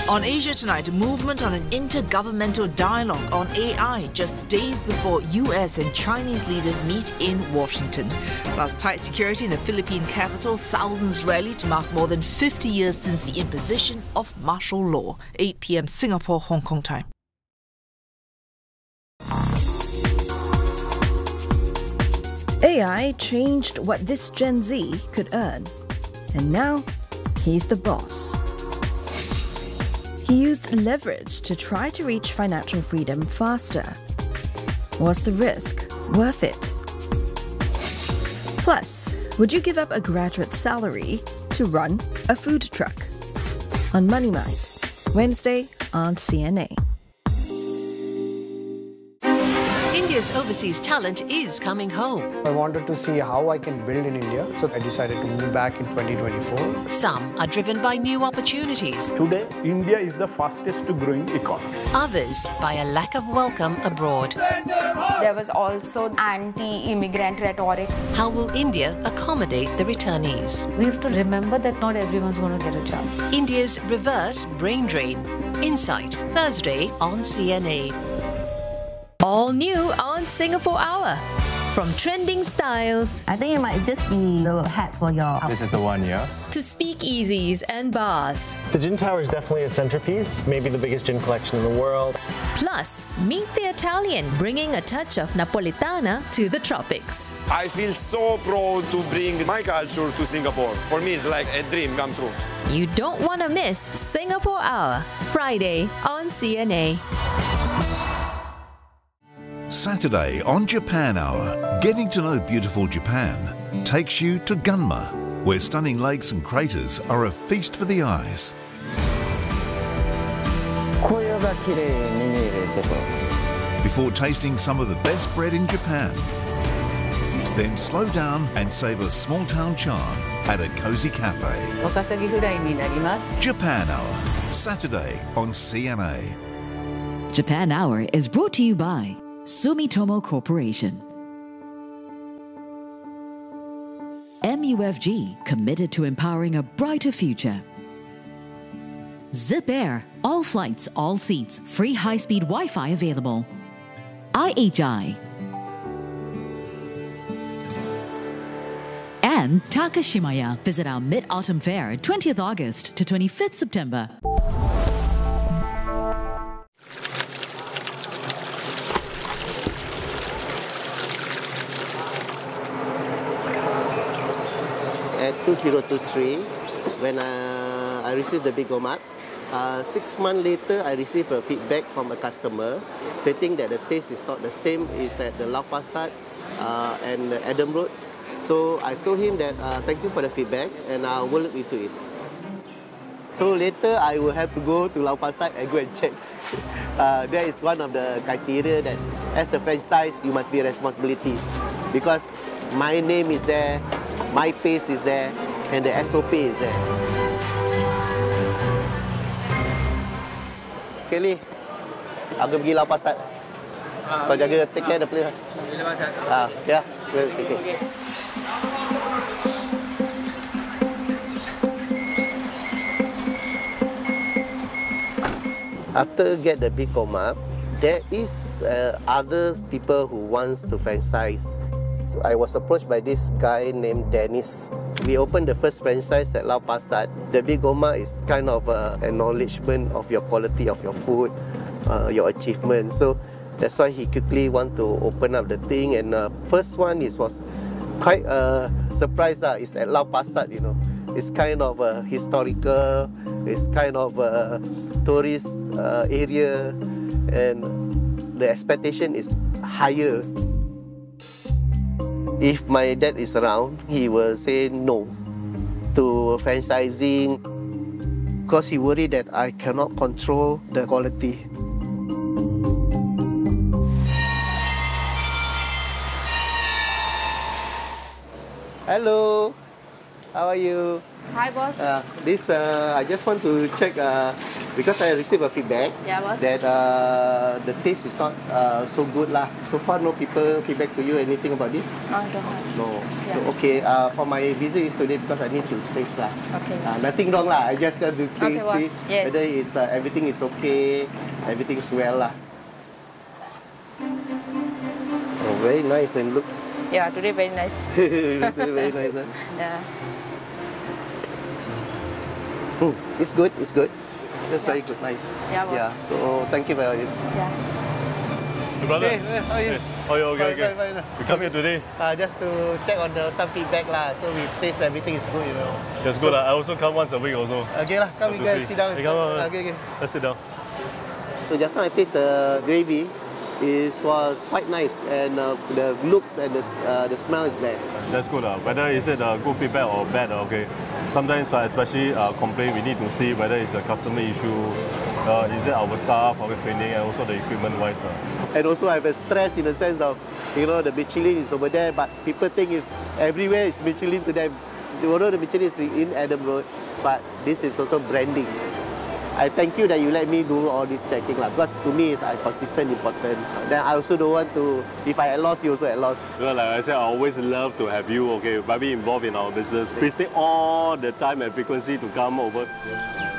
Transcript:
On Asia Tonight, movement on an intergovernmental dialogue on AI just days before US and Chinese leaders meet in Washington. Plus, tight security in the Philippine capital, thousands rally to mark more than 50 years since the imposition of martial law. 8 p.m. Singapore, Hong Kong time. AI changed what this Gen Z could earn. And now, he's the boss. He used leverage to try to reach financial freedom faster. Was the risk worth it? Plus, would you give up a graduate salary to run a food truck? On Money Mind, Wednesday on CNA. India's overseas talent is coming home. I wanted to see how I can build in India, so I decided to move back in 2024. Some are driven by new opportunities. Today, India is the fastest growing economy. Others by a lack of welcome abroad. There was also anti-immigrant rhetoric. How will India accommodate the returnees? We have to remember that not everyone's going to get a job. India's reverse brain drain. Insight, Thursday on CNA. All new on Singapore Hour. From trending styles I think it might just be the hat for your... This is the one, yeah? to speakeasies and bars. The gin tower is definitely a centerpiece, maybe the biggest gin collection in the world. Plus, meet the Italian bringing a touch of Napolitana to the tropics. I feel so proud to bring my culture to Singapore. For me, it's like a dream come true. You don't want to miss Singapore Hour, Friday on CNA. Saturday on Japan Hour, getting to know beautiful Japan takes you to Gunma, where stunning lakes and craters are a feast for the eyes. Before tasting some of the best bread in Japan, then slow down and savour small town charm at a cozy cafe. Japan Hour, Saturday on CNA. Japan Hour is brought to you by Sumitomo Corporation. MUFG, committed to empowering a brighter future. Zip Air, all flights, all seats, free high-speed Wi-Fi available. IHI. And Takashimaya. Visit our Mid-Autumn Fair, 20th August to 25th September. At 2023, when I received the Big Omak, 6 months later, I received a feedback from a customer stating that the taste is not the same as at the Lau Pa Sat and Adam Road. So I told him that thank you for the feedback and I will look into it. So later, I will have to go to Lau Pa Sat and go and check. That is one of the criteria that as a franchise, you must be responsibility because my name is there, my face is there, and the SOP is there. Kelly, aku pergi Lau Pa Sat. Kau jaga take care the place. Ya, take care. After get the Big Omak, there is other people who wants to franchise. So I was approached by this guy named Dennis. We opened the first franchise at Lau Pa Sat. The Big Omak is kind of an acknowledgement of your quality of your food, your achievement. So that's why he quickly want to open up the thing. And first one was quite a surprise. It's at Lau Pa Sat, you know. It's kind of historical. It's kind of a tourist area, and the expectation is higher. If my dad is around, he will say no to franchising because he worried that I cannot control the quality. Hello. How are you? Hi, boss. I just want to check because I received a feedback that the taste is not so good lah. So far, no people feedback to you anything about this? I don't have. No. Yeah. So okay, for my visit today because I need to taste lah. Okay. Nothing wrong lah. I just have to taste boss. Yes. whether it's everything is okay, everything's well lah. Oh, very nice and look. Yeah, today very nice. Very nice. Huh? Yeah. It's good. It's good. That's very good. Nice. Yeah, boss. Yeah. So thank you very much. Yeah. Hey, brother. Hey, how are you? Oh, you okay? Fine. We come here today. Just to check on some feedback lah. So we taste everything is good, you know. That's good. I also come once a week also. Okay lah. Come, we sit down. Hey, come on. Okay. Let's sit down. So just now I taste the gravy. It was quite nice, and the looks and the smell is there. That's good. Whether is it good feedback or bad, okay. Sometimes, especially complaint, we need to see whether it's a customer issue, is it our staff, our training, and also the equipment-wise. And also I have a stress in the sense of, you know, the Michelin is over there, but people think it's everywhere is Michelin to them. Although the Michelin is in Adam Road, but this is also branding. I thank you that you let me do all this checking lah, because to me it's consistent important. Then I also don't want to, if I at loss, you also at loss. Well, like I said, I always love to have you, okay, be involved in our business. Please take all the time and frequency to come over.